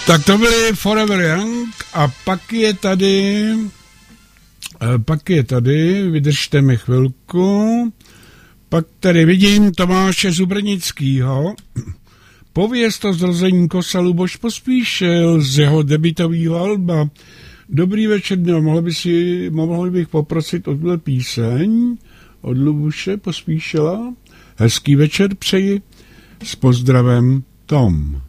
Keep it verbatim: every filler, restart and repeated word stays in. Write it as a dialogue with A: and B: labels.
A: Tak to byly Forever Young a pak je tady, pak je tady, vydržte mi chvilku, pak tady vidím Tomáše Zubrnickýho, Pověst o zrození Kosa Luboš Pospíšil z jeho debutového alba. Dobrý večer, no, mohl, by si, mohl bych poprosit o tuhle píseň od Lubuše Pospíšila. Hezký večer přeji, s pozdravem Tom.